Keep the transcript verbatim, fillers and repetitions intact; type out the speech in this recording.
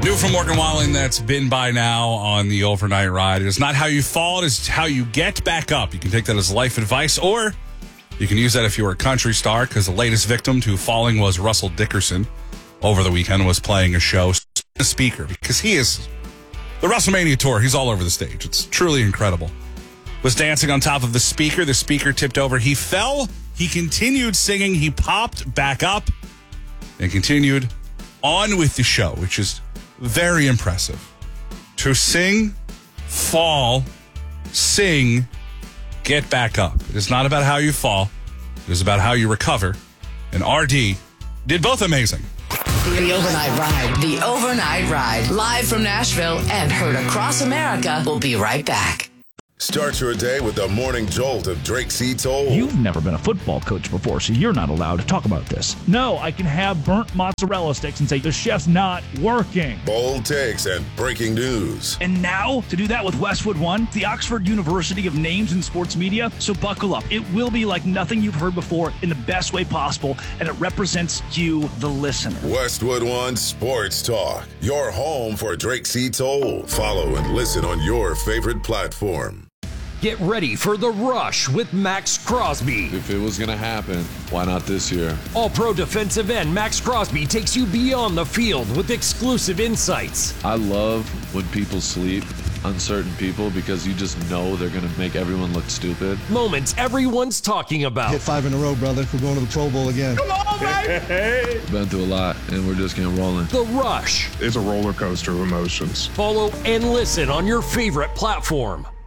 New from Morgan Wallen, that's been by now on the overnight ride. It is not how you fall, it is how you get back up. You can take that as life advice, or you can use that if you were a country star, because the latest victim to falling was Russell Dickerson. Over the weekend was playing a show, a speaker, because he is the WrestleMania tour. He's all over the stage. It's truly incredible. Was dancing on top of the speaker. The speaker tipped over. He fell. He continued singing. He popped back up and continued on with the show, which is very impressive. To sing, fall, sing, get back up. It is not about how you fall. It is about how you recover. And R D did both amazing. The Overnight Ride. The Overnight Ride. Live from Nashville and heard across America. We'll be right back. Start your day with the morning jolt of Drake C. Toll. You've never been a football coach before, so you're not allowed to talk about this. No, I can have burnt mozzarella sticks and say the chef's not working. Bold takes and breaking news. And now, to do that with Westwood One, the Oxford University of Names in Sports Media. So buckle up. It will be like nothing you've heard before in the best way possible, and it represents you, the listener. Westwood One Sports Talk. Your home for Drake C. Toll. Follow and listen on your favorite platform. Get ready for The Rush with Max Crosby. If it was going to happen, why not this year? All-pro defensive end Max Crosby takes you beyond the field with exclusive insights. I love when people sleep, uncertain people, because you just know they're going to make everyone look stupid. Moments everyone's talking about. Hit five in a row, brother. We're going to the Pro Bowl again. Come on, baby! Been through a lot, and we're just getting rolling. The Rush. It's a roller coaster of emotions. Follow and listen on your favorite platform.